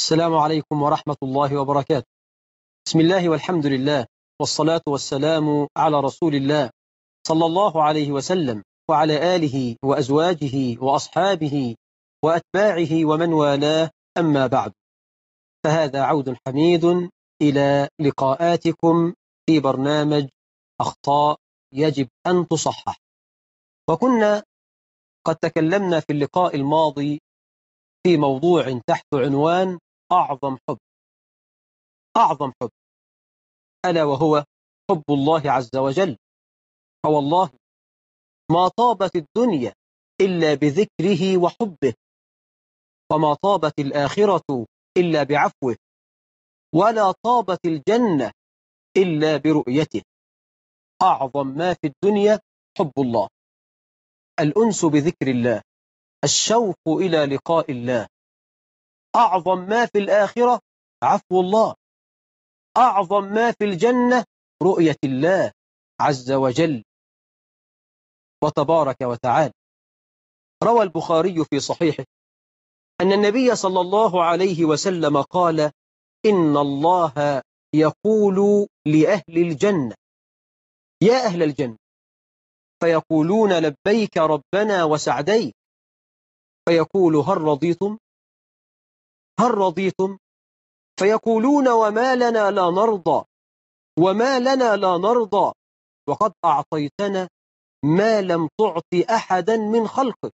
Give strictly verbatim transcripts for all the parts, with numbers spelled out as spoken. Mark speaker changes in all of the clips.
Speaker 1: السلام عليكم ورحمة الله وبركاته. بسم الله والحمد لله، والصلاة والسلام على رسول الله صلى الله عليه وسلم وعلى آله وأزواجه وأصحابه وأتباعه ومن والاه، أما بعد، فهذا عود حميد إلى لقاءاتكم في برنامج أخطاء يجب أن تصحح. وكنا قد تكلمنا في اللقاء الماضي في موضوع تحت عنوان أعظم حب أعظم حب ألا وهو حب الله عز وجل. فوالله ما طابت الدنيا إلا بذكره وحبه، وما طابت الآخرة إلا بعفوه، ولا طابت الجنة إلا برؤيته. أعظم ما في الدنيا حب الله، الأنس بذكر الله، الشوق إلى لقاء الله. أعظم ما في الآخرة عفو الله، أعظم ما في الجنة رؤية الله عز وجل وتبارك وتعالى. روى البخاري في صحيحه أن النبي صلى الله عليه وسلم قال: إن الله يقول لأهل الجنة: يا أهل الجنة، فيقولون: لبيك ربنا وسعديك. فيقول: هل رضيتم؟ هل رضيتم؟ فيقولون: وما لنا لا نرضى، وما لنا لا نرضى، وقد أعطيتنا ما لم تعط أحدا من خلقك.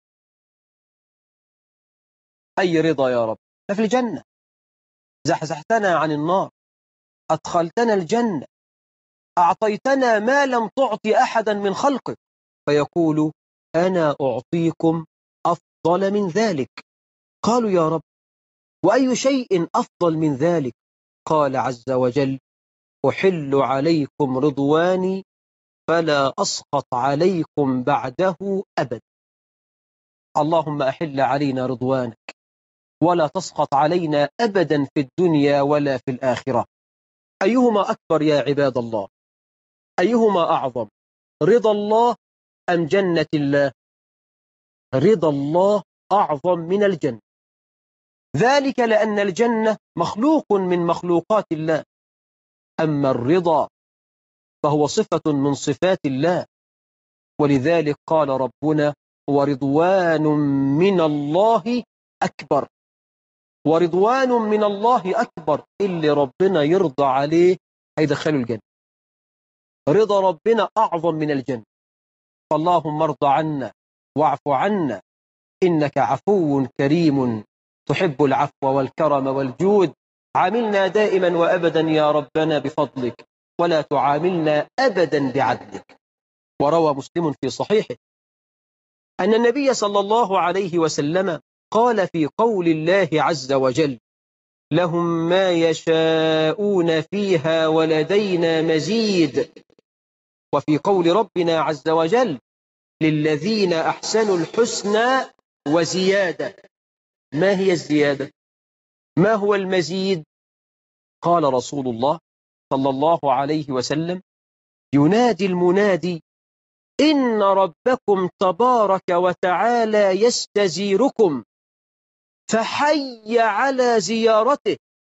Speaker 1: أي رضا يا رب؟ ففي الجنة زحزحتنا عن النار، أدخلتنا الجنة، أعطيتنا ما لم تعط أحدا من خلقك. فيقول: أنا أعطيكم أفضل من ذلك. قالوا: يا رب، وأي شيء أفضل من ذلك؟ قال عز وجل: أحل عليكم رضواني فلا أسخط عليكم بعده أبدا. اللهم أحل علينا رضوانك ولا تسخط علينا أبدا في الدنيا ولا في الآخرة. أيهما أكبر يا عباد الله؟ أيهما أعظم، رضا الله أم جنة الله؟ رضا الله أعظم من الجنة، ذلك لأن الجنة مخلوق من مخلوقات الله، أما الرضا فهو صفة من صفات الله. ولذلك قال ربنا: ورضوان من الله أكبر. ورضوان من الله أكبر، اللي ربنا يرضى عليه هيدخله الجنة. رضا ربنا أعظم من الجنة. فاللهم ارضى عنا واعف عنا، إنك عفو كريم تحب العفو والكرم والجود. عاملنا دائما وأبدا يا ربنا بفضلك، ولا تعاملنا أبدا بعدلك. وروى مسلم في صحيحه أن النبي صلى الله عليه وسلم قال في قول الله عز وجل: لهم ما يشاءون فيها ولدينا مزيد. وفي قول ربنا عز وجل: للذين أحسنوا الحسنى وزيادة. ما هي الزيادة؟ ما هو المزيد؟ قال رسول الله صلى الله عليه وسلم: ينادي المنادي: إن ربكم تبارك وتعالى يستزيركم، فحي على زيارته.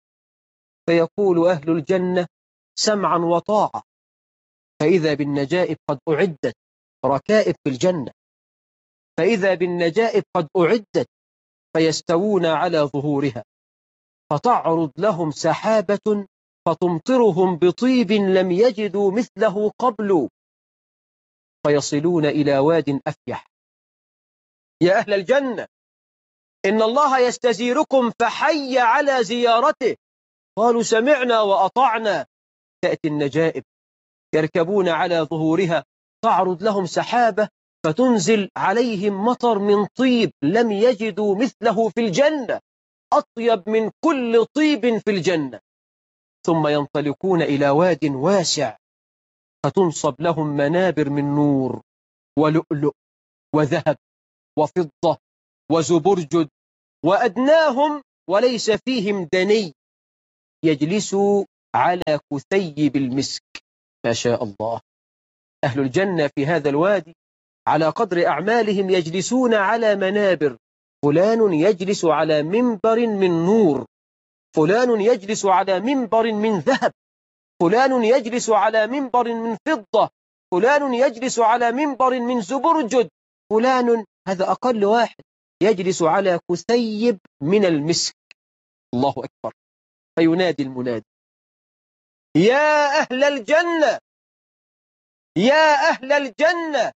Speaker 1: فيقول أهل الجنة: سمعا وطاعة. فإذا بالنجائب قد أعدت، ركائب في الجنة. فإذا بالنجائب قد أعدت، فيستوون على ظهورها، فتعرض لهم سحابة فتمطرهم بطيب لم يجدوا مثله قبل، فيصلون إلى واد أفيح. يا أهل الجنة، إن الله يستزيركم فحي على زيارته. قالوا: سمعنا وأطعنا. تأتي النجائب يركبون على ظهورها، تعرض لهم سحابة فتنزل عليهم مطر من طيب لم يجدوا مثله في الجنة، أطيب من كل طيب في الجنة. ثم ينطلقون إلى واد واسع، فتنصب لهم منابر من نور ولؤلؤ وذهب وفضة وزبرجد، وأدناهم وليس فيهم دني يجلسوا على كثيب المسك. ما شاء الله. أهل الجنة في هذا الوادي على قدر أعمالهم يجلسون على منابر. فلان يجلس على منبر من نور، فلان يجلس على منبر من ذهب، فلان يجلس على منبر من فضة، فلان يجلس على منبر من زبرجد، فلان، هذا أقل واحد، يجلس على كثيب من المسك. الله أكبر. فينادي المنادي: يا أهل الجنة، يا أهل الجنة،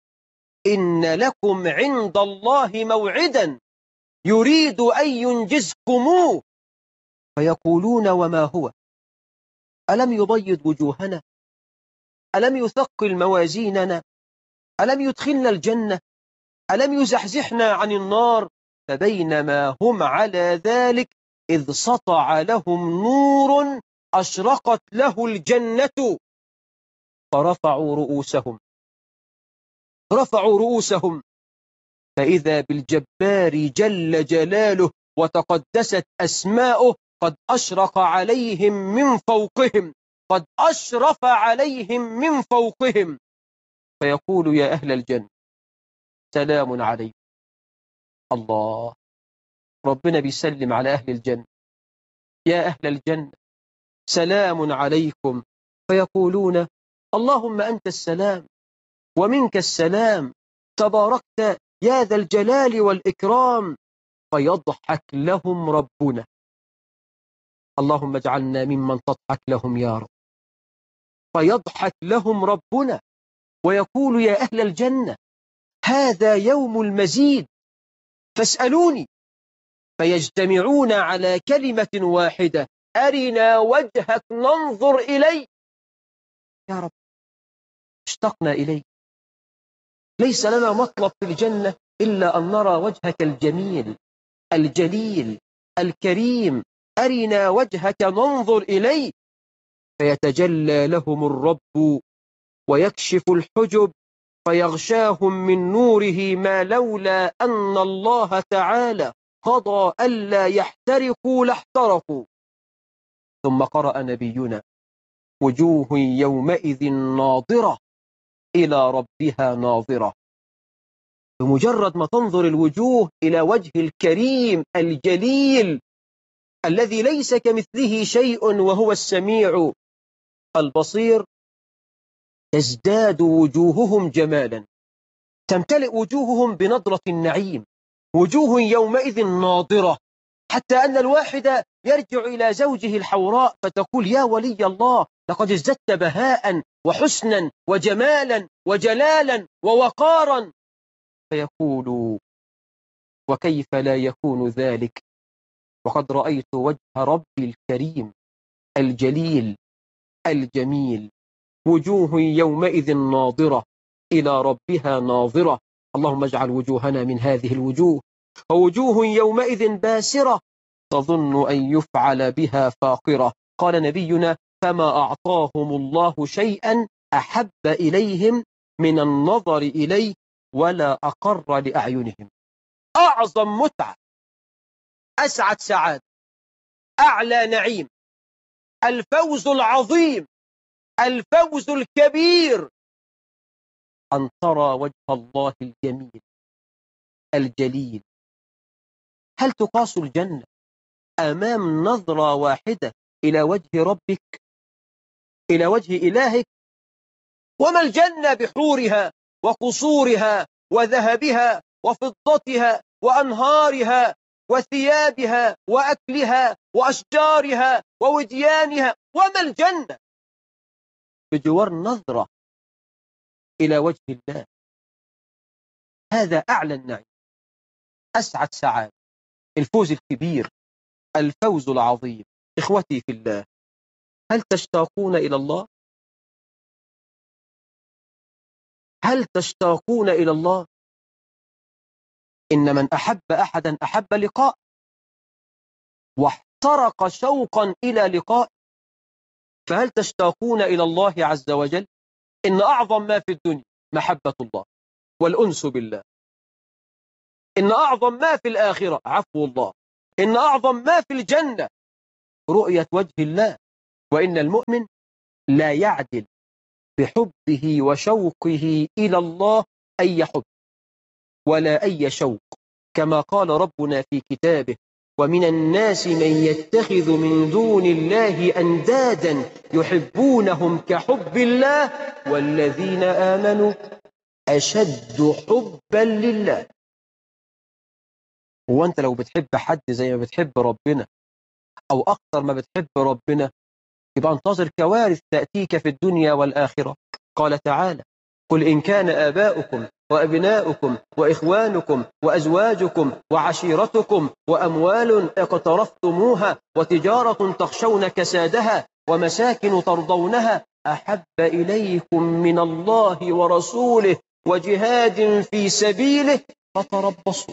Speaker 1: إن لكم عند الله موعدا يريد أن ينجزكموه. فيقولون: وما هو؟ ألم يبيض وجوهنا؟ ألم يثقل موازيننا؟ ألم يدخلنا الجنة؟ ألم يزحزحنا عن النار؟ فبينما هم على ذلك إذ سطع لهم نور أشرقت له الجنة فرفعوا رؤوسهم رفعوا رؤوسهم فإذا بالجبار جل جلاله وتقدست أسماؤه قد أشرق عليهم من فوقهم، قد أشرف عليهم من فوقهم، فيقول: يا أهل الجنة سلام عليكم. الله، ربنا بيسلم على أهل الجنة: يا أهل الجنة سلام عليكم. فيقولون: اللهم أنت السلام ومنك السلام، تباركت يا ذا الجلال والإكرام. فيضحك لهم ربنا. اللهم اجعلنا ممن تضحك لهم يا رب. فيضحك لهم ربنا ويقول: يا أهل الجنة هذا يوم المزيد فاسألوني. فيجتمعون على كلمة واحدة: أرنا وجهك ننظر إليك. يا رب اشتقنا إليك، ليس لنا مطلب في الجنة إلا أن نرى وجهك الجميل الجليل الكريم، أرنا وجهك ننظر إليك. فيتجلى لهم الرب ويكشف الحجب فيغشاهم من نوره ما لولا أن الله تعالى قضى ألا يحترقوا لاحترقوا. ثم قرأ نبينا: وجوه يومئذ ناظرة إلى ربها ناظرة. بمجرد ما تنظر الوجوه إلى وجه الكريم الجليل الذي ليس كمثله شيء وهو السميع البصير، تزداد وجوههم جمالا، تمتلئ وجوههم بنضرة النعيم، وجوه يومئذ ناضرة، حتى أن الواحد يرجع إلى زوجه الحوراء فتقول: يا ولي الله لقد ازددت بهاء وحسنا وجمالا وجلالا ووقارا. فيقول: وكيف لا يكون ذلك وقد رأيت وجه ربي الكريم الجليل الجميل. وجوه يومئذ ناظرة إلى ربها ناظرة. اللهم اجعل وجوهنا من هذه الوجوه. ووجوه يومئذ باسرة تظن أن يفعل بها فاقرة. قال نبينا: فما أعطاهم الله شيئا أحب إليهم من النظر إليه ولا أقر لأعينهم. أعظم متعة، أسعد سعادة، أعلى نعيم، الفوز العظيم، الفوز الكبير، أن ترى وجه الله الجميل الجليل. هل تقاس الجنة أمام نظرة واحدة إلى وجه ربك، إلى وجه إلهك؟ وما الجنة بحورها وقصورها وذهبها وفضتها وأنهارها وثيابها وأكلها وأشجارها ووديانها، وما الجنة بجوار نظرة إلى وجه الله؟ هذا أعلى النعيم، أسعد سعادة، الفوز الكبير، الفوز العظيم. إخوتي في الله، هل تشتاقون إلى الله؟ هل تشتاقون إلى الله؟ إن من أحب أحدا أحب لقاء واحترق شوقا إلى لقاء. فهل تشتاقون إلى الله عز وجل؟ إن أعظم ما في الدنيا محبة الله والأنس بالله. إن أعظم ما في الآخرة عفو الله. إن أعظم ما في الجنة رؤية وجه الله. وإن المؤمن لا يعدل بحبه وشوقه إلى الله أي حب ولا أي شوق، كما قال ربنا في كتابه: ومن الناس من يتخذ من دون الله أندادا يحبونهم كحب الله والذين آمنوا أشد حبا لله. هو أنت لو بتحب حد زي ما بتحب ربنا أو أكثر ما بتحب ربنا يبقى انتظر كوارث تأتيك في الدنيا والآخرة. قال تعالى: قل إن كان آباؤكم وأبناؤكم وإخوانكم وأزواجكم وعشيرتكم وأموال اقترفتموها وتجارة تخشون كسادها ومساكن ترضونها أحب إليكم من الله ورسوله وجهاد في سبيله فتربصوا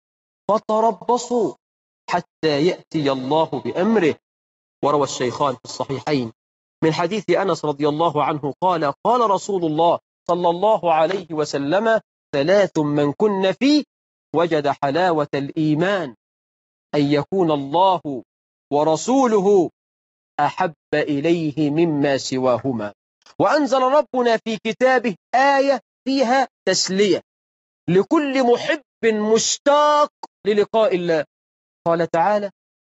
Speaker 1: فتربصوا حتى يأتي الله بأمره. وروى الشيخان في الصحيحين من حديث أنس رضي الله عنه قال: قال رسول الله صلى الله عليه وسلم: ثلاث من كن فيه وجد حلاوة الإيمان أن يكون الله ورسوله أحب إليه مما سواهما. وأنزل ربنا في كتابه آية فيها تسلية لكل محب مشتاق للقاء الله. قال تعالى: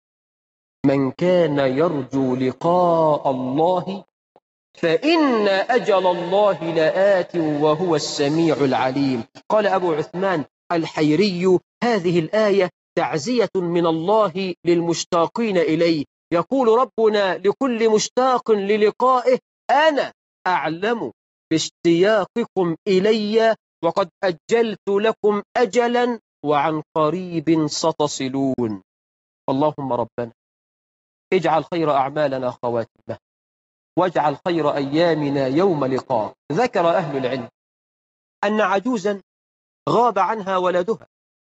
Speaker 1: من كان يرجو لقاء الله فإن أجل الله لآت وهو السميع العليم. قال أبو عثمان الحيري: هذه الآية تعزية من الله للمشتاقين إليه، يقول ربنا لكل مشتاق للقائه: أنا أعلم باشتياقكم إلي وقد أجلت لكم أجلا وعن قريب ستصلون. اللهم ربنا اجعل خير أعمالنا خواتمه واجعل خير أيامنا يوم لقاء. ذكر أهل العلم أن عجوزا غاب عنها ولدها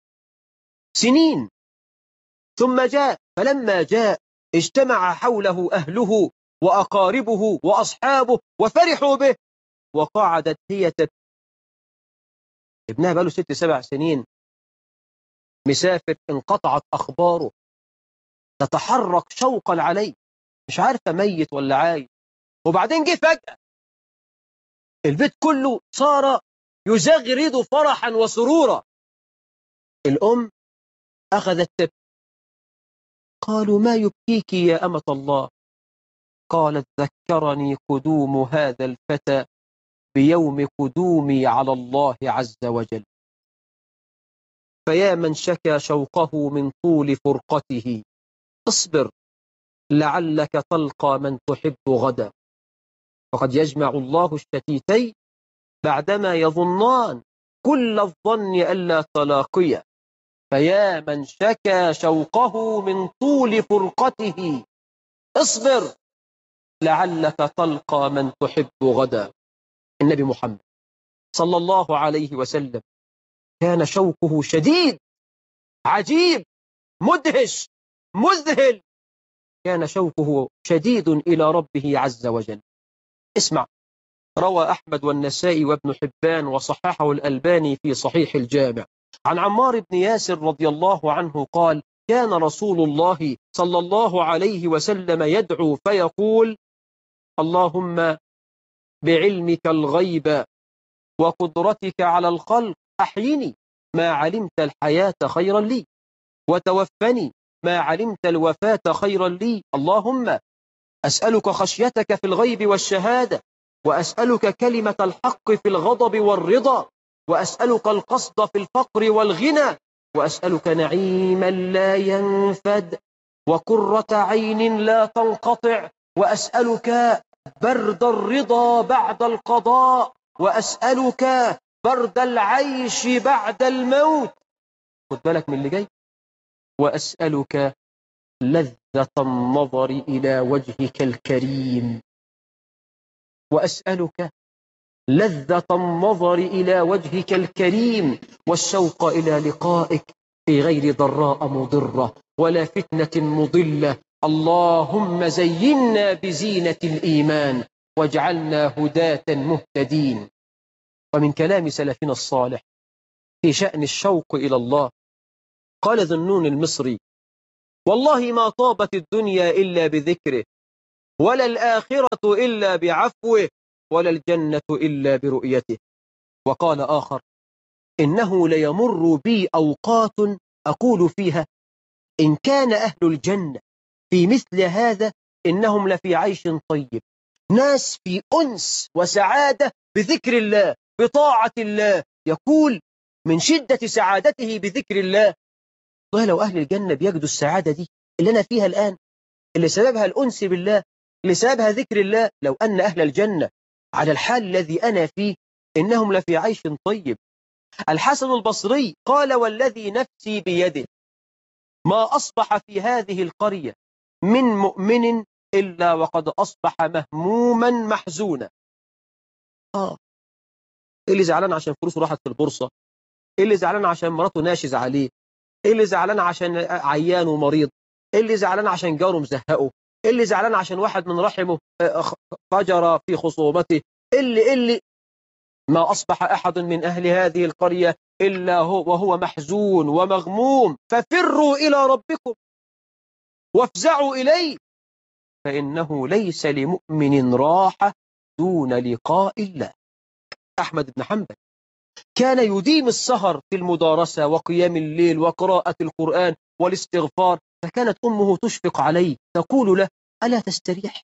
Speaker 1: سنين ثم جاء، فلما جاء اجتمع حوله أهله وأقاربه وأصحابه وفرحوا به، وقعدت هي تبكي. ابنها بقاله ست سبع سنين مسافر، انقطعت أخباره، تتحرك شوقا عليه، مش عارفة ميت ولا عايش. وبعدين جه فجأة البيت كله صار يزغرد فرحا وسرورا. الأم أخذت تبكي. قالوا: ما يبكيك يا أمة الله؟ قالت: ذكرني قدوم هذا الفتى بيوم قدومي على الله عز وجل، فيا من شكى شوقه من طول فرقته اصبر لعلك تلقى من تحب غدا، وقد يجمع الله الشتيتين بعدما يظنان كل الظن ألا تلاقيا، فيا من شكى شوقه من طول فرقته اصبر لعلك تلقى من تحب غدا. النبي محمد صلى الله عليه وسلم كان شوقه شديد عجيب مدهش مذهل، كان شوقه شديد إلى ربه عز وجل. اسمع، روى أحمد والنسائي وابن حبان وصححه الألباني في صحيح الجامع عن عمار بن ياسر رضي الله عنه قال: كان رسول الله صلى الله عليه وسلم يدعو فيقول: اللهم بعلمك الغيب وقدرتك على الخلق أحيني ما علمت الحياة خيرا لي، وتوفني ما علمت الوفاة خيرا لي. اللهم أسألك خشيتك في الغيب والشهادة، وأسألك كلمة الحق في الغضب والرضا، وأسألك القصد في الفقر والغنى، وأسألك نعيما لا ينفد وقرة عين لا تنقطع، وأسألك برد الرضا بعد القضاء، وأسألك برد العيش بعد الموت. خد بالك من اللي جاي: وأسألك لذة النظر إلى وجهك الكريم، وأسألك لذة النظر إلى وجهك الكريم والشوق إلى لقائك في غير ضراء مضرة ولا فتنة مضلة. اللهم زينا بزينة الإيمان واجعلنا هداة مهتدين. ومن كلام سلفنا الصالح في شأن الشوق إلى الله قال ذنون المصري: والله ما طابت الدنيا إلا بذكره، ولا الآخرة إلا بعفوه، ولا الجنة إلا برؤيته. وقال آخر: إنه ليمر بي أوقات أقول فيها إن كان أهل الجنة في مثل هذا إنهم لفي عيش طيب، ناس في أنس وسعادة بذكر الله بطاعة الله. يقول من شدة سعادته بذكر الله. والله لو أهل الجنة بيجدوا السعادة دي اللي أنا فيها الآن، اللي سببها الأنس بالله، اللي سببها ذكر الله، لو أن أهل الجنة على الحال الذي أنا فيه إنهم لفي عيش طيب. الحسن البصري قال والذي نفسي بيده ما أصبح في هذه القرية من مؤمن إلا وقد أصبح مهموما محزونا. آه اللي زعلان عشان فلوسه راحت في البورصة، اللي زعلان عشان مراته ناشز عليه، اللي زعلان عشان عيان ومريض، اللي زعلان عشان جاره مزهقه، اللي زعلان عشان واحد من رحمه فجر في خصومته، اللي اللي ما أصبح أحد من أهل هذه القرية إلا هو وهو محزون ومغموم. ففروا إلى ربكم وافزعوا إليه، فإنه ليس لمؤمن راحة دون لقاء الله. أحمد بن حنبل كان يديم السهر في المدارسة وقيام الليل وقراءة القرآن والاستغفار، فكانت أمه تشفق عليه تقول له ألا تستريح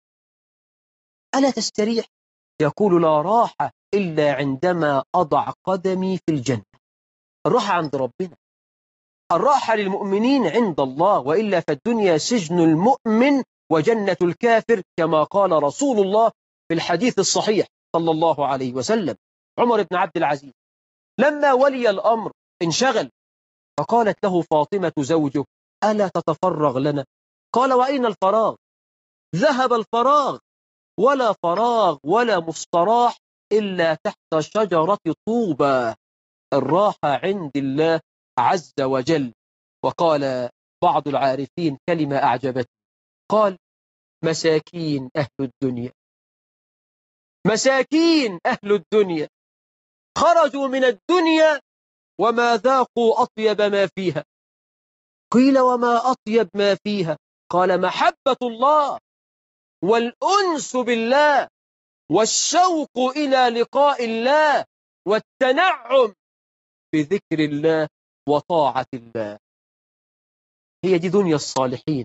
Speaker 1: ألا تستريح يقول لا راحة إلا عندما أضع قدمي في الجنة. الراحة عند ربنا، الراحة للمؤمنين عند الله، وإلا فالدنيا سجن المؤمن وجنة الكافر كما قال رسول الله في الحديث الصحيح صلى الله عليه وسلم. عمر بن عبد العزيز لما ولي الأمر انشغل، فقالت له فاطمة زوجه ألا تتفرغ لنا؟ قال وأين الفراغ؟ ذهب الفراغ، ولا فراغ ولا مستراح إلا تحت شجرة طوبى. الراحة عند الله عز وجل. وقال بعض العارفين كلمة أعجبتني، قال مساكين أهل الدنيا، مساكين أهل الدنيا خرجوا من الدنيا وما ذاقوا أطيب ما فيها. قيل وما أطيب ما فيها؟ قال محبة الله والأنس بالله والشوق إلى لقاء الله والتنعم بذكر الله وطاعة الله. هي دي دنيا الصالحين.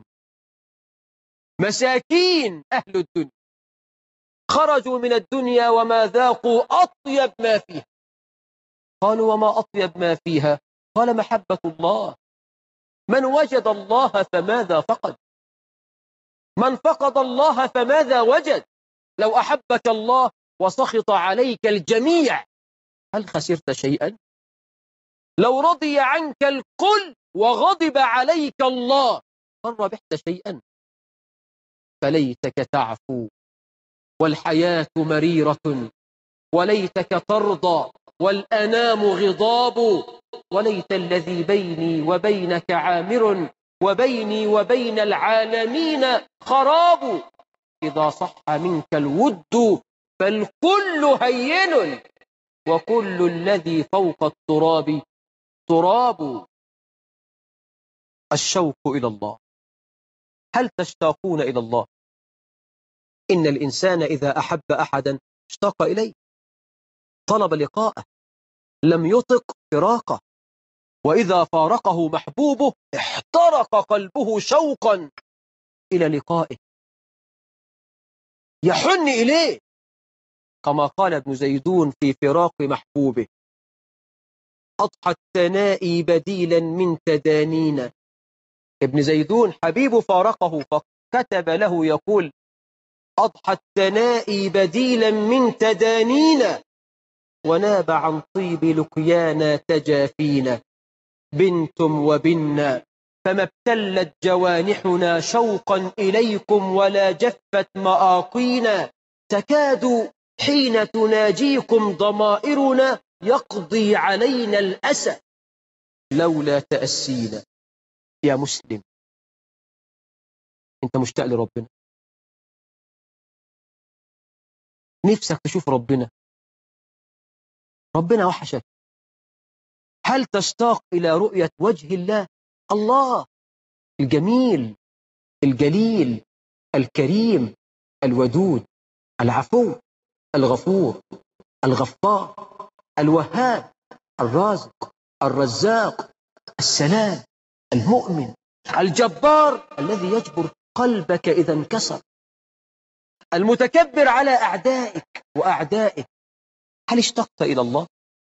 Speaker 1: مساكين أهل الدنيا خرجوا من الدنيا وما ذاقوا أطيب ما فيها. قالوا وما أطيب ما فيها؟ قال محبة الله. من وجد الله فماذا فقد؟ من فقد الله فماذا وجد؟ لو أحبك الله وسخط عليك الجميع هل خسرت شيئا؟ لو رضي عنك الكل وغضب عليك الله هل ربحت شيئا؟ فليتك تعفو والحياة مريرة، وليتك ترضى والأنام غضاب، وليت الذي بيني وبينك عامر وبيني وبين العالمين خراب. إذا صح منك الود فالكل هين، وكل الذي فوق التراب تراب. الشوق إلى الله. هل تشتاقون إلى الله؟ إن الإنسان إذا أحب أحدا اشتاق إليه، طلب لقاءه، لم يطق فراقه، وإذا فارقه محبوبه احترق قلبه شوقا إلى لقائه، يحن إليه، كما قال ابن زيدون في فراق محبوبه أضحى الثناء بديلا من تدانينا. ابن زيدون حبيب فارقه فكتب له يقول أضحى الثناء بديلا من تدانينا، وناب عن طيب لقيانا تجافينا. بنتم وبنا فما ابتلت جوانحنا شوقا إليكم ولا جفت مآقينا. تكاد حين تناجيكم ضمائرنا يقضي علينا الأسى لولا تأسينا. يا مسلم، أنت مشتاق لربنا؟ نفسك تشوف ربنا؟ ربنا وحشك؟ هل تشتاق إلى رؤية وجه الله؟ الله الجميل الجليل الكريم الودود العفو الغفور الغفار الوهاب الرازق الرزاق السلام المؤمن الجبار الذي يجبر قلبك إذا انكسر، المتكبر على أعدائك وأعدائك. هل اشتقت إلى الله؟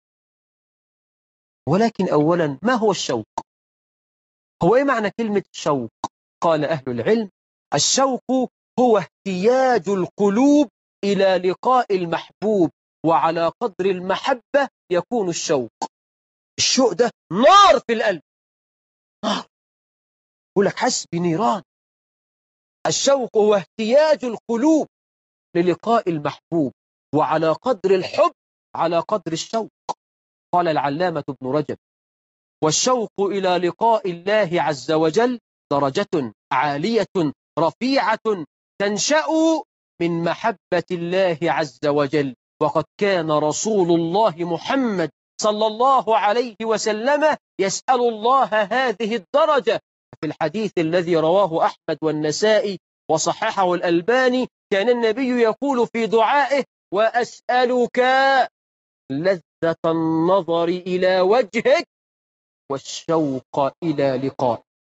Speaker 1: ولكن أولا، ما هو الشوق؟ هو إيه معنى كلمة شوق؟ قال أهل العلم: الشوق هو احتياج القلوب إلى لقاء المحبوب، وعلى قدر المحبة يكون الشوق. الشوق ده نار في القلب، نار، يقول لك حس بنيران. الشوق هو احتياج القلوب للقاء المحبوب، وعلى قدر الحب على قدر الشوق. قال العلامة ابن رجب: والشوق إلى لقاء الله عز وجل درجة عالية رفيعة تنشأ من محبة الله عز وجل، وقد كان رسول الله محمد صلى الله عليه وسلم يسأل الله هذه الدرجة. في الحديث الذي رواه أحمد والنسائي وصححه الألباني، كان النبي يقول في دعائه: وأسألك لذة النظر إلى وجهك والشوق إلى لقائك.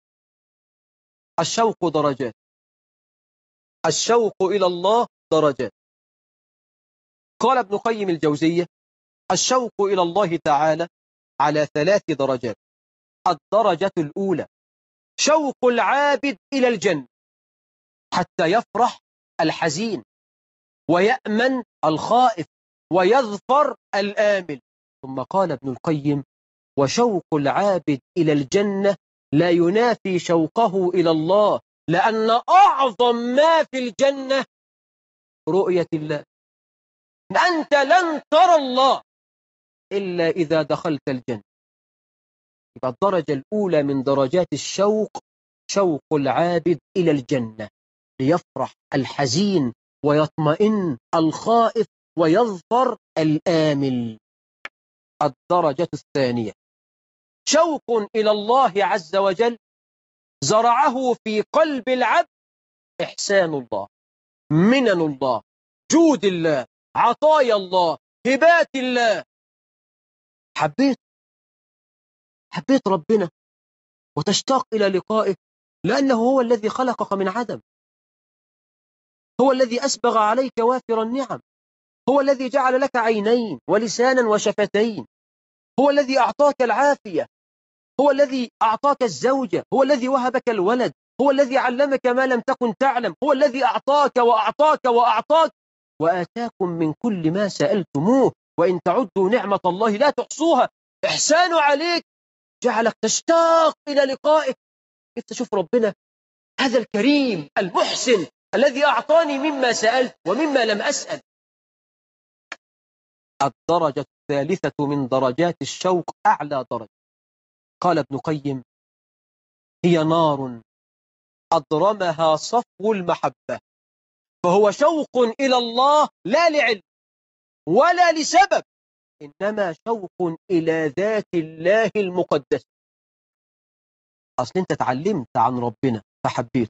Speaker 1: الشوق درجات، الشوق إلى الله درجات. قال ابن قيم الجوزية: الشوق إلى الله تعالى على ثلاث درجات. الدرجة الأولى شوق العابد إلى الجنة حتى يفرح الحزين، ويأمن الخائف، ويظفر الآمل. ثم قال ابن القيم: وشوق العابد إلى الجنة لا ينافي شوقه إلى الله، لأن أعظم ما في الجنة رؤية الله. أنت لن ترى الله إلا إذا دخلت الجنة. يبقى الدرجة الأولى من درجات الشوق شوق العابد إلى الجنة، ليفرح الحزين ويطمئن الخائف ويظفر الآمل. الدرجة الثانية شوق إلى الله عز وجل زرعه في قلب العبد إحسان الله، منن الله، جود الله، عطايا الله، هبات الله. حبيت حبيت ربنا وتشتاق إلى لقائه، لأنه هو الذي خلقك من عدم، هو الذي أسبغ عليك وافر النعم، هو الذي جعل لك عينين ولسانا وشفتين، هو الذي أعطاك العافية، هو الذي أعطاك الزوجة، هو الذي وهبك الولد، هو الذي علمك ما لم تكن تعلم، هو الذي أعطاك وأعطاك وأعطاك وآتاكم من كل ما سألتموه، وإن تعدوا نعمة الله لا تحصوها. إحسان عليك جعلك تشتاق إلى لقائه. أنت شوف ربنا هذا الكريم المحسن الذي أعطاني مما سألت ومما لم أسأل. الدرجة الثالثة من درجات الشوق أعلى درجة. قال ابن قيم: هي نار أضرمها صفو المحبة، فهو شوق إلى الله لا لعلم ولا لسبب، إنما شوق إلى ذات الله المقدسة. أصل أنت تعلمت عن ربنا فحبيته.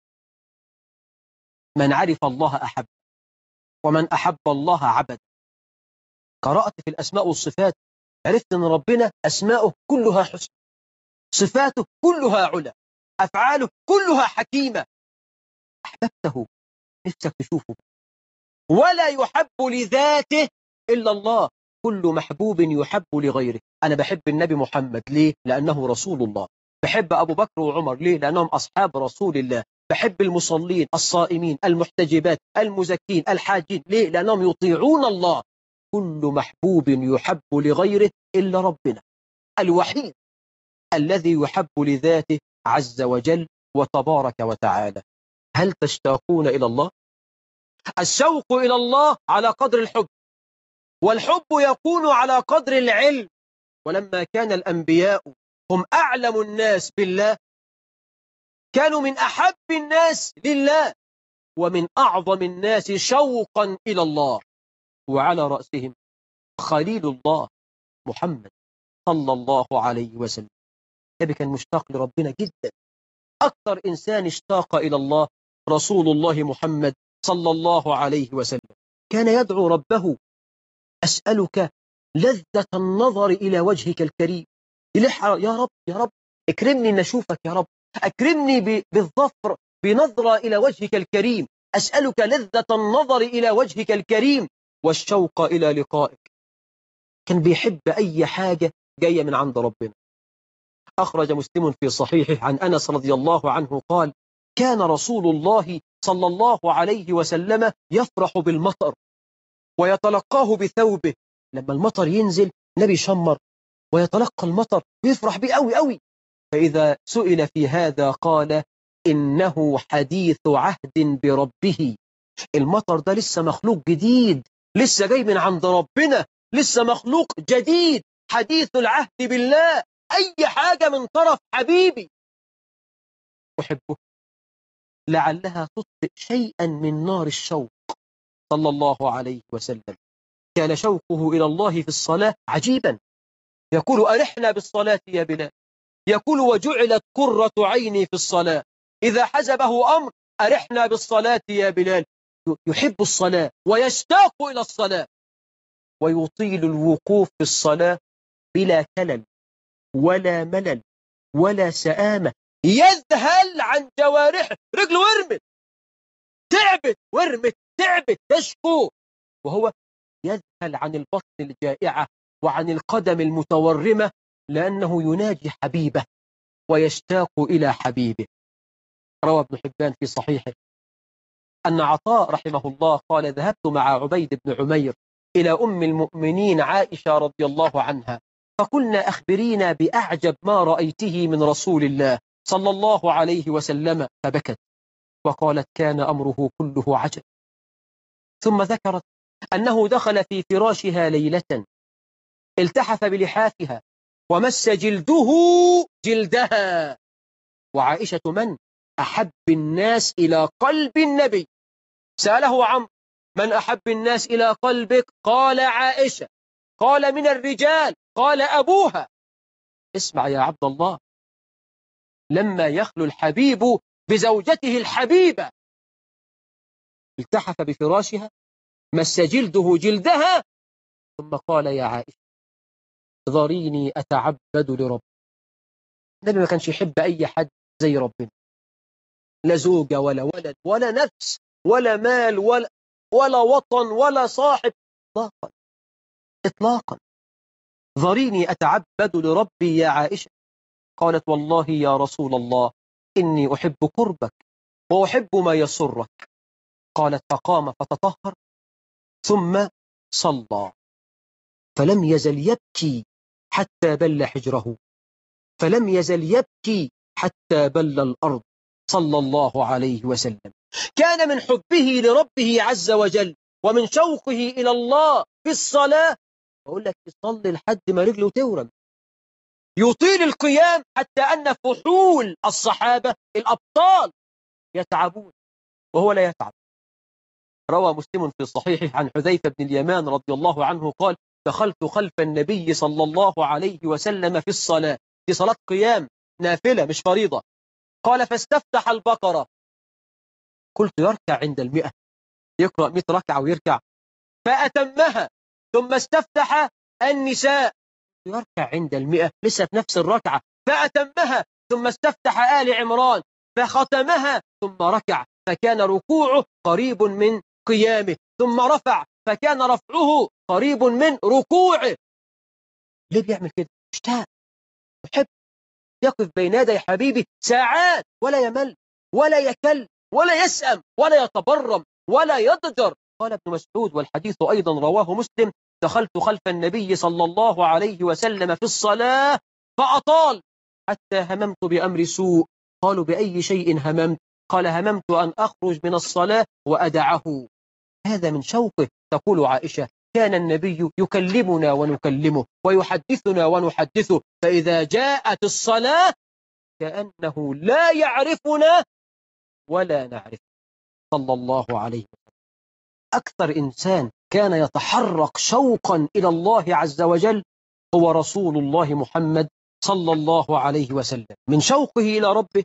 Speaker 1: من عرف الله أحب، ومن أحب الله عبد. قرأت في الأسماء والصفات، عرفت أن ربنا أسماؤه كلها حسن، صفاته كلها علا، أفعاله كلها حكيمة. أحببته، نفسك تشوفه. ولا يحب لذاته إلا الله، كل محبوب يحب لغيره. أنا بحب النبي محمد ليه؟ لأنه رسول الله. بحب أبو بكر وعمر ليه؟ لأنهم أصحاب رسول الله. بحب المصلين الصائمين المحتجبات المزكين الحاجين ليه؟ لأنهم يطيعون الله. كل محبوب يحب لغيره إلا ربنا الوحيد الذي يحب لذاته عز وجل وتبارك وتعالى. هل تشتاقون إلى الله؟ الشوق إلى الله على قدر الحب، والحب يكون على قدر العلم. ولما كان الأنبياء هم أعلم الناس بالله، كانوا من أحب الناس لله، ومن أعظم الناس شوقا إلى الله، وعلى رأسهم خليل الله محمد صلى الله عليه وسلم. النبي كان مشتاق لربنا جدا. أكثر إنسان اشتاق إلى الله رسول الله محمد صلى الله عليه وسلم. كان يدعو ربه: أسألك لذة النظر إلى وجهك الكريم. يلح يا رب يا رب اكرمني نشوفك يا رب، أكرمني بالظفر بنظرة إلى وجهك الكريم، أسألك لذة النظر إلى وجهك الكريم والشوق إلى لقائك. كان بيحب أي حاجة جاية من عند ربنا. أخرج مسلم في صحيحه عن أنس رضي الله عنه قال: كان رسول الله صلى الله عليه وسلم يفرح بالمطر ويتلقاه بثوبه. لما المطر ينزل نبي شمر ويتلقى المطر ويفرح به قوي قوي. فإذا سئل في هذا قال: إنه حديث عهد بربه. المطر ده لسه مخلوق جديد، لسه جاي من عند ربنا، لسه مخلوق جديد حديث العهد بالله. أي حاجة من طرف حبيبي أحبه لعلها تطفئ شيئا من نار الشوق. صلى الله عليه وسلم كان شوقه إلى الله في الصلاة عجيبا. يقول: أرحنا بالصلاة يا بلال. يقول: وجعلت قرة عيني في الصلاة. إذا حزبه أمر: أرحنا بالصلاة يا بلال. يحب الصلاة ويشتاق إلى الصلاة، ويطيل الوقوف في الصلاة بلا كلل ولا ملل ولا سآمة. يذهل عن جوارحه، رجله ورمت تعبت، ورمت تعبت تشكو، وهو يذهل عن البطن الجائعة وعن القدم المتورمة، لأنه يناجي حبيبه ويشتاق إلى حبيبه. روى ابن حبان في صحيحه أن عطاء رحمه الله قال: ذهبت مع عبيد بن عمير إلى أم المؤمنين عائشة رضي الله عنها، فقلنا: أخبرينا بأعجب ما رأيته من رسول الله صلى الله عليه وسلم. فبكت وقالت: كان أمره كله عجب. ثم ذكرت أنه دخل في فراشها ليلة، التحف بلحافها ومس جلده جلدها. وعائشة من أحب الناس إلى قلب النبي. سأله عمرو: من أحب الناس إلى قلبك؟ قال: عائشة. قال: من الرجال؟ قال: أبوها. اسمع يا عبد الله، لما يخلو الحبيب بزوجته الحبيبة التحف بفراشها، مس جلده جلدها، ثم قال: يا عائشة ذريني أتعبد لرب. النبي ما كانش يحب أي حد زي ربنا، لا زوجة ولا ولد ولا نفس ولا مال ولا, ولا وطن ولا صاحب، إطلاقا إطلاقا. ذريني أتعبد لربي يا عائشة. قالت: والله يا رسول الله إني أحب قربك وأحب ما يسرك. قالت: فقام فتطهر ثم صلى، فلم يزل يبكي حتى بل حجره، فلم يزل يبكي حتى بل الأرض، صلى الله عليه وسلم. كان من حبه لربه عز وجل ومن شوقه إلى الله في الصلاة، أقول لك يصلي لحد ما رجله تورم، يطيل القيام حتى أن فحول الصحابة الأبطال يتعبون وهو لا يتعب. روى مسلم في صحيحه عن حذيفة بن اليمان رضي الله عنه قال: دخلت خلف النبي صلى الله عليه وسلم في الصلاة، في صلاة قيام نافلة مش فريضة. قال: فاستفتح البقرة. قلت: يركع عند المئة، يقرأ مئة ركعة ويركع. فأتمها، ثم استفتح النساء، يركع عند المئة لسه في نفس الركعة. فأتمها، ثم استفتح آل عمران فختمها، ثم ركع، فكان ركوعه قريب من قيامه، ثم رفع فكان رفعه قريب من ركوعه. ليه بيعمل كده؟ اشتاق، يحب يقف بين يدي حبيبي ساعات ولا يمل ولا يكل ولا يسأم ولا يتبرم ولا يضجر. قال ابن مسعود والحديث أيضا رواه مسلم: دخلت خلف النبي صلى الله عليه وسلم في الصلاة فأطال حتى هممت بأمر سوء. قالوا: بأي شيء هممت؟ قال: هممت أن أخرج من الصلاة وأدعه. هذا من شوقه. تقول عائشة: كان النبي يكلمنا ونكلمه ويحدثنا ونحدثه، فإذا جاءت الصلاة كأنه لا يعرفنا ولا نعرف، صلى الله عليه وسلم. أكثر إنسان كان يتحرك شوقا إلى الله عز وجل هو رسول الله محمد صلى الله عليه وسلم. من شوقه إلى ربه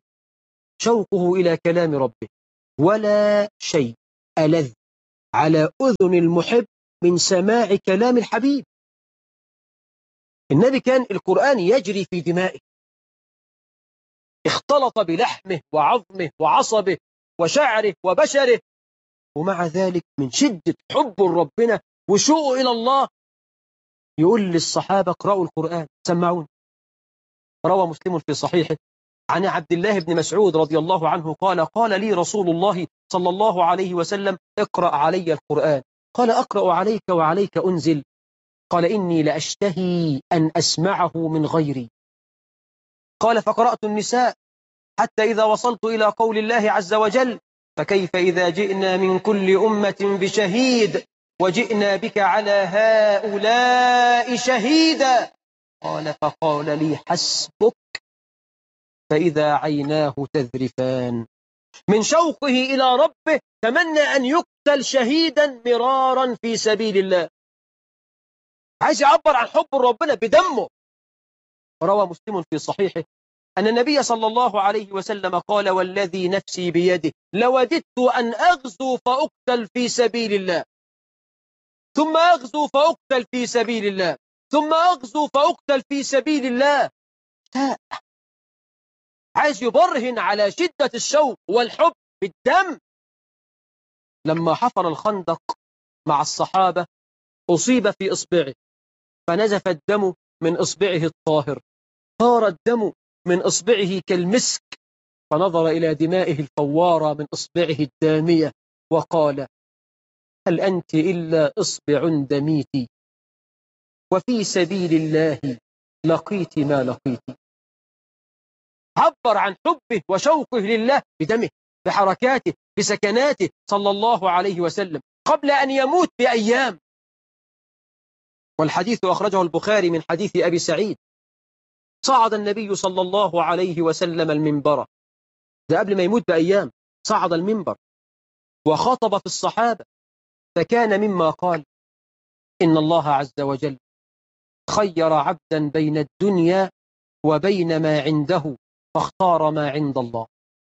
Speaker 1: شوقه إلى كلام ربه، ولا شيء ألذ على أذن المحب من سماع كلام الحبيب. النبي كان القرآن يجري في دمائه، اختلط بلحمه وعظمه وعصبه وشعره وبشره، ومع ذلك من شدة حب ربنا وشوقه إلى الله يقول للصحابة اقرأوا القرآن سمعون. روى مسلم في صحيحه عن عبد الله بن مسعود رضي الله عنه قال قال لي رسول الله صلى الله عليه وسلم اقرأ علي القرآن. قال أقرأ عليك وعليك أنزل؟ قال إني لأشتهي أن أسمعه من غيري. قال فقرأت النساء حتى إذا وصلت إلى قول الله عز وجل فكيف إذا جئنا من كل أمة بشهيد وجئنا بك على هؤلاء شهيدا. قال فقال لي حسبك، فإذا عيناه تذرفان من شوقه إلى ربه تمنى أن يقتل شهيدا مرارا في سبيل الله، عايز يعبر عن حب ربنا بدمه. روى مسلم في صحيحه أن النبي صلى الله عليه وسلم قال والذي نفسي بيده لوددت أن أغزو فأقتل في سبيل الله، ثم أغزو فأقتل في سبيل الله، ثم أغزو فأقتل في سبيل الله. عايز يبرهن على شدة الشوق والحب بالدم. لما حفر الخندق مع الصحابة أصيب في إصبعه فنزف الدم من إصبعه الطاهر، طار الدم من إصبعه كالمسك، فنظر إلى دمائه الفوارة من إصبعه الدامية وقال هل أنت إلا إصبع دميت وفي سبيل الله لقيت ما لقيت. عبر عن حبه وشوقه لله بدمه بحركاته بسكناته صلى الله عليه وسلم قبل أن يموت بأيام. والحديث أخرجه البخاري من حديث أبي سعيد صعد النبي صلى الله عليه وسلم المنبر، ده قبل ما يموت بأيام، صعد المنبر وخطب في الصحابة، فكان مما قال إن الله عز وجل خير عبدا بين الدنيا وبين ما عنده فاختار ما عند الله.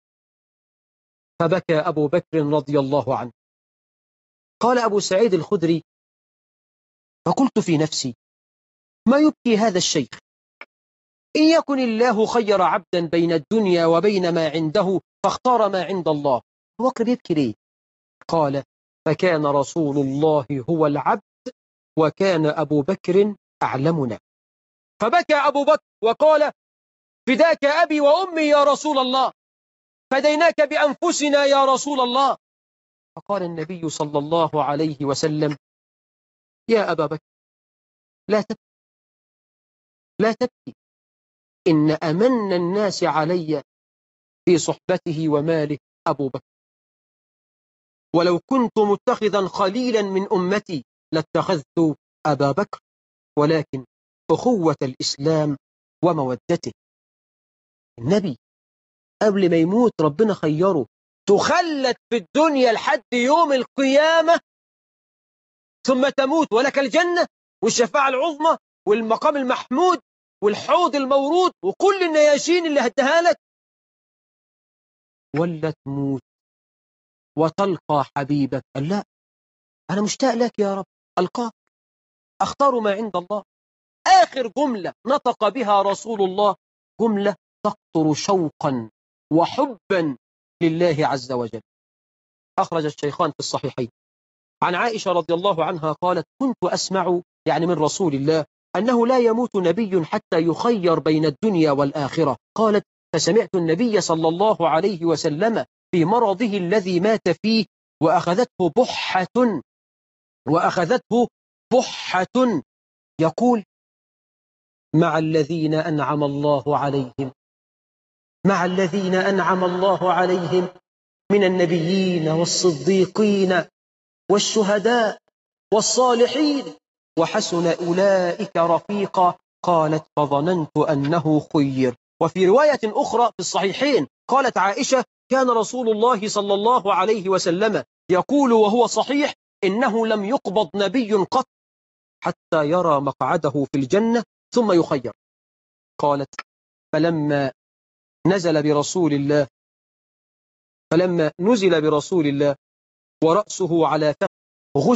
Speaker 1: فبكى أبو بكر رضي الله عنه. قال أبو سعيد الخدري فقلت في نفسي ما يبكي هذا الشيخ؟ إن يكن الله خير عبدا بين الدنيا وبين ما عنده فاختار ما عند الله، أبو بكر يبكي ليه؟ قال فكان رسول الله هو العبد وكان أبو بكر أعلمنا. فبكى أبو بكر وقال فداك أبي وأمي يا رسول الله، فديناك بأنفسنا يا رسول الله. فقال النبي صلى الله عليه وسلم يا أبا بكر لا تبكي لا تبكي، إن أمن الناس علي في صحبته وماله أبو بكر، ولو كنت متخذا خليلا من أمتي لاتخذت أبا بكر، ولكن أخوة الإسلام ومودته. النبي قبل ما يموت ربنا خيره تخلد في الدنيا لحد يوم القيامة ثم تموت ولك الجنة والشفاعة العظمى والمقام المحمود والحوض المورود وكل النياشين اللي هدها لك، ولا تموت وتلقى حبيبك. قال لا، أنا مشتاق لك يا رب، ألقاك، أختار ما عند الله. آخر جملة نطق بها رسول الله جملة تقطر شوقا وحبا لله عز وجل. أخرج الشيخان في الصحيحين عن عائشة رضي الله عنها قالت كنت أسمع يعني من رسول الله أنه لا يموت نبي حتى يخير بين الدنيا والآخرة. قالت فسمعت النبي صلى الله عليه وسلم في مرضه الذي مات فيه وأخذته بحة وأخذته بحة يقول مع الذين أنعم الله عليهم مع الذين أنعم الله عليهم من النبيين والصديقين والشهداء والصالحين وحسن أولئك رفيقا. قالت فظننت أنه خير. وفي رواية أخرى في الصحيحين قالت عائشة كان رسول الله صلى الله عليه وسلم يقول وهو صحيح إنه لم يقبض نبي قط حتى يرى مقعده في الجنة ثم يخير. قالت فلما نزل برسول الله فلما نزل برسول الله ورأسه على